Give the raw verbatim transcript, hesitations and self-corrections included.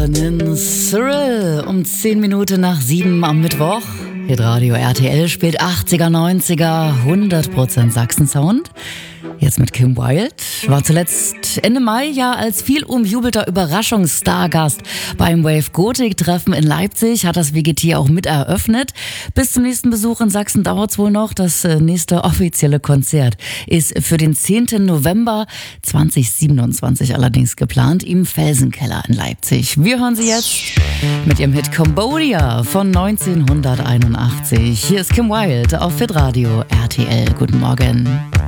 Cyril um zehn Minuten nach sieben am Mittwoch. Hitradio R T L spielt achtziger, neunziger, hundert Prozent Sachsen-Sound. Jetzt mit Kim Wilde. War zuletzt Ende Mai ja als viel umjubelter Überraschungsstargast beim Wave Gothic Treffen in Leipzig. Hat das W G T auch mit eröffnet. Bis zum nächsten Besuch in Sachsen dauert es wohl noch. Das nächste offizielle Konzert ist für den zehnten November zweitausendsiebenundzwanzig allerdings geplant im Felsenkeller in Leipzig. Wir hören sie jetzt mit ihrem Hit Cambodia von neunzehnhunderteinundachtzig. Hier ist Kim Wilde auf Hitradio R T L. Guten Morgen.